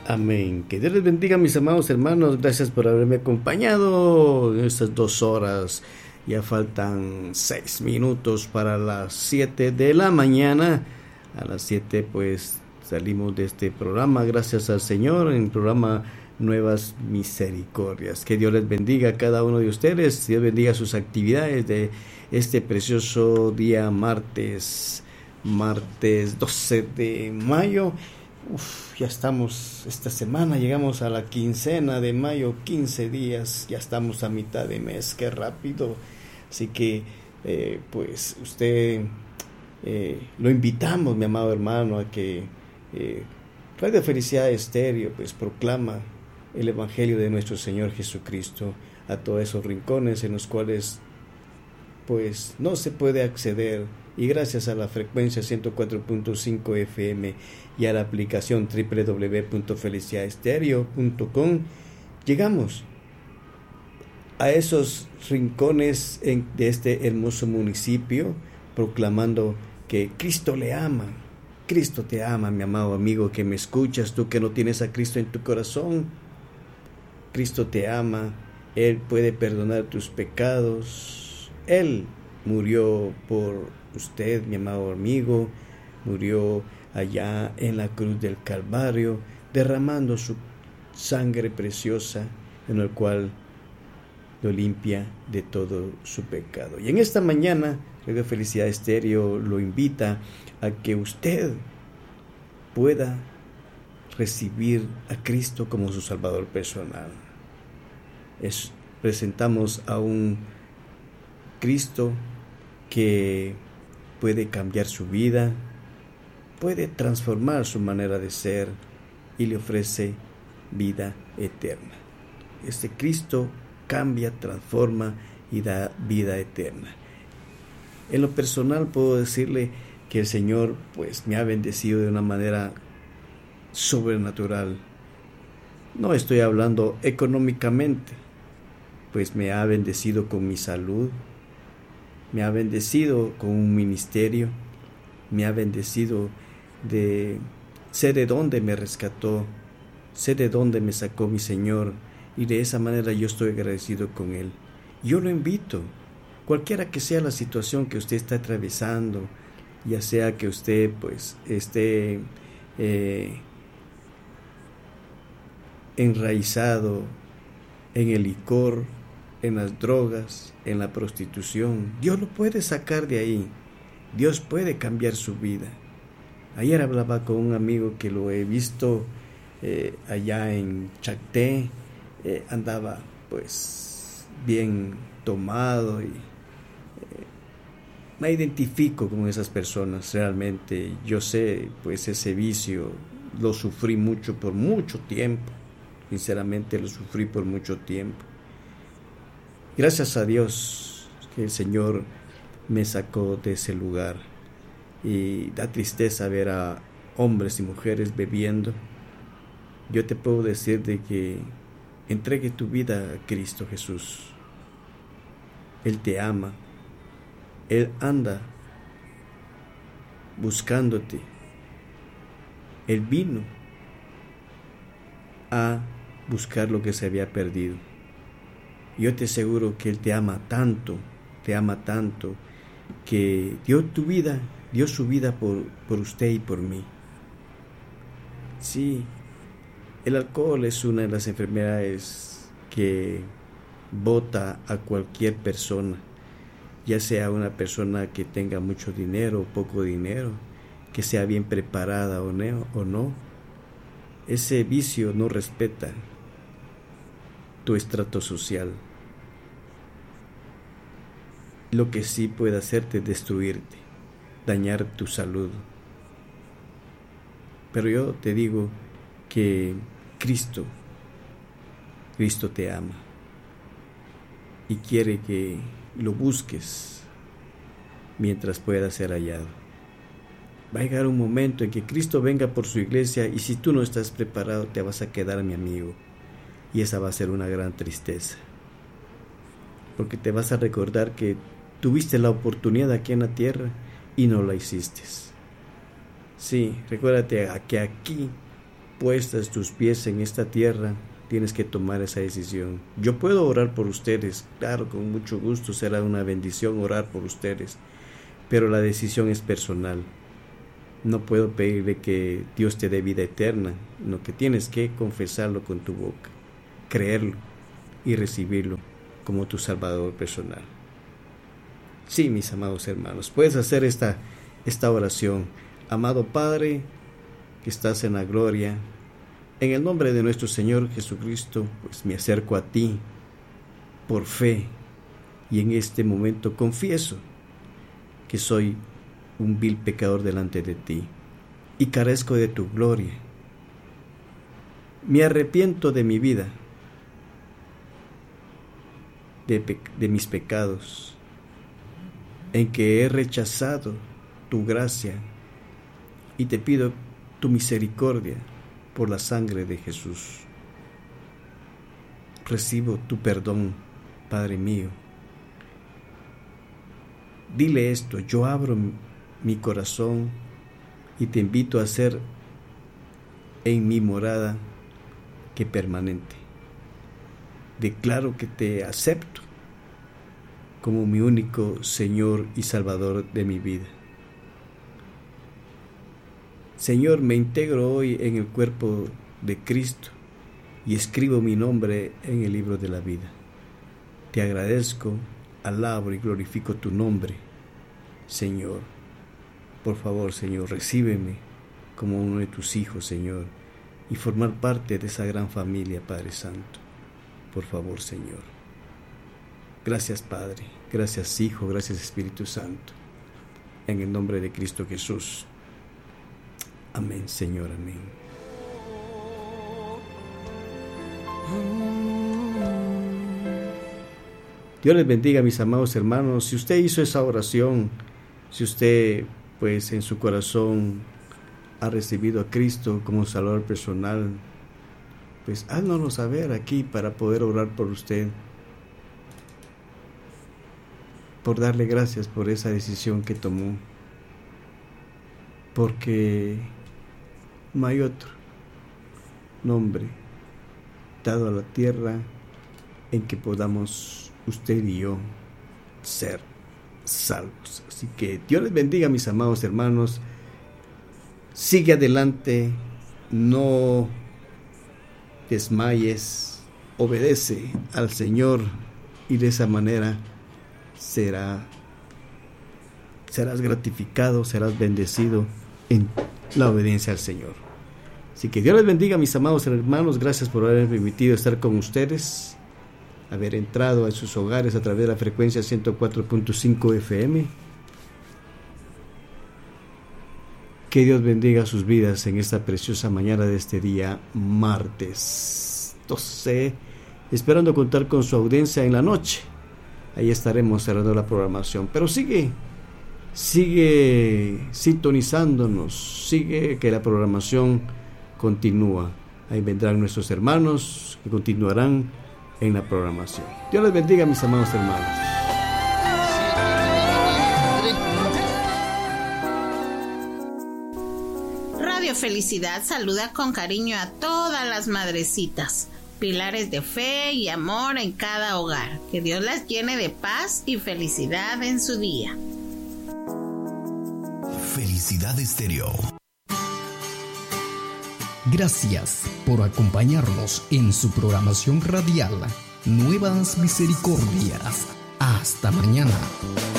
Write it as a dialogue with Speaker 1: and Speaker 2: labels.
Speaker 1: Amén. Que Dios les bendiga, mis amados hermanos. Gracias por haberme acompañado en estas 2 horas. Ya faltan 6 minutos para las 7 de la mañana. A las 7 pues salimos de este programa, gracias al Señor, en el programa Nuevas Misericordias. Que Dios les bendiga a cada uno de ustedes. Dios bendiga sus actividades de este precioso día martes 12 de mayo. Ya estamos, esta semana llegamos a la quincena de mayo, 15 días, ya estamos a mitad de mes, qué rápido. Así que pues usted lo invitamos, mi amado hermano, a que Radio Felicidad Estéreo pues proclama el Evangelio de nuestro Señor Jesucristo a todos esos rincones en los cuales pues no se puede acceder, y gracias a la frecuencia 104.5 FM y a la aplicación www.felicidadestereo.com llegamos a esos rincones de este hermoso municipio, proclamando que Cristo le ama. Cristo te ama, mi amado amigo que me escuchas, tú que no tienes a Cristo en tu corazón. Cristo te ama, Él puede perdonar tus pecados. Él murió por usted, mi amado amigo, murió allá en la cruz del Calvario, derramando su sangre preciosa, en el cual lo limpia de todo su pecado. Y en esta mañana, Radio Felicidad Estéreo lo invita a que usted pueda recibir a Cristo como su Salvador personal. Presentamos a un Cristo que puede cambiar su vida, puede transformar su manera de ser y le ofrece vida eterna. Este Cristo cambia, transforma y da vida eterna. En lo personal puedo decirle que el Señor pues me ha bendecido de una manera sobrenatural. No estoy hablando económicamente, pues me ha bendecido con mi salud, me ha bendecido con un ministerio, me ha bendecido de sé de dónde me rescató, sé de dónde me sacó mi Señor, y de esa manera yo estoy agradecido con Él. Yo lo invito, cualquiera que sea la situación que usted está atravesando, ya sea que usted pues esté enraizado en el licor, en las drogas, en la prostitución, Dios lo puede sacar de ahí. Dios puede cambiar su vida. Ayer hablaba con un amigo que lo he visto allá en Chacté, andaba pues bien tomado y me identifico con esas personas. Realmente yo sé pues ese vicio lo sufrí mucho por mucho tiempo, sinceramente lo sufrí por mucho tiempo. Gracias a Dios que el Señor me sacó de ese lugar, y da tristeza ver a hombres y mujeres bebiendo. Yo te puedo decir de que entregue tu vida a Cristo Jesús. Él te ama, Él anda buscándote. Él vino a buscar lo que se había perdido. Yo te aseguro que Él te ama tanto, que dio su vida por usted y por mí. Sí, el alcohol es una de las enfermedades que bota a cualquier persona, ya sea una persona que tenga mucho dinero o poco dinero, que sea bien preparada o no. Ese vicio no respeta tu estrato social. Lo que sí puede hacerte es destruirte, dañar tu salud. Pero yo te digo que Cristo te ama y quiere que lo busques mientras pueda ser hallado. Va a llegar un momento en que Cristo venga por su iglesia, y si tú no estás preparado te vas a quedar, mi amigo, y esa va a ser una gran tristeza, porque te vas a recordar que tuviste la oportunidad aquí en la tierra y no la hiciste. Sí, recuérdate que aquí puestas tus pies en esta tierra, tienes que tomar esa decisión. Yo puedo orar por ustedes, claro, con mucho gusto, será una bendición orar por ustedes, pero la decisión es personal. No puedo pedirle que Dios te dé vida eterna, lo que tienes que confesarlo con tu boca, creerlo y recibirlo como tu Salvador personal. Sí, mis amados hermanos, puedes hacer esta oración. Amado Padre, que estás en la gloria, en el nombre de nuestro Señor Jesucristo, pues me acerco a ti por fe y en este momento confieso que soy un vil pecador delante de ti y carezco de tu gloria. Me arrepiento de mi vida, de mis pecados, en que he rechazado tu gracia, y te pido tu misericordia por la sangre de Jesús. Recibo tu perdón, Padre mío. Dile esto: yo abro mi corazón y te invito a ser en mi morada que permanente. Declaro que te acepto como mi único Señor y Salvador de mi vida. Señor, me integro hoy en el cuerpo de Cristo y escribo mi nombre en el libro de la vida. Te agradezco, alabo y glorifico tu nombre, Señor. Por favor, Señor, recíbeme como uno de tus hijos, Señor, y formar parte de esa gran familia, Padre Santo. Por favor, Señor. Gracias, Padre. Gracias, Hijo. Gracias, Espíritu Santo. En el nombre de Cristo Jesús. Amén, Señor. Amén. Dios les bendiga, mis amados hermanos. Si usted hizo esa oración, si usted, pues, en su corazón ha recibido a Cristo como Salvador personal, pues háganoslo saber aquí para poder orar por usted, por darle gracias por esa decisión que tomó, porque no hay otro nombre dado a la tierra en que podamos usted y yo ser salvos. Así que Dios les bendiga, mis amados hermanos. Sigue adelante, no desmayes, obedece al Señor y de esa manera serás gratificado, serás bendecido en la obediencia al Señor. Así que Dios les bendiga, mis amados hermanos. Gracias por haberme permitido estar con ustedes, haber entrado a sus hogares a través de la frecuencia 104.5 FM. Que Dios bendiga sus vidas en esta preciosa mañana de este día martes 12, esperando contar con su audiencia en la noche. Ahí estaremos cerrando la programación, pero sigue sintonizándonos, sigue que la programación continúa. Ahí vendrán nuestros hermanos que continuarán en la programación. Dios les bendiga, mis amados hermanos.
Speaker 2: Radio Felicidad saluda con cariño a todas las madrecitas, pilares de fe y amor en cada hogar. Que Dios las llene de paz y felicidad en su día.
Speaker 3: Felicidad Estéreo. Gracias por acompañarnos en su programación radial Nuevas Misericordias. Hasta mañana.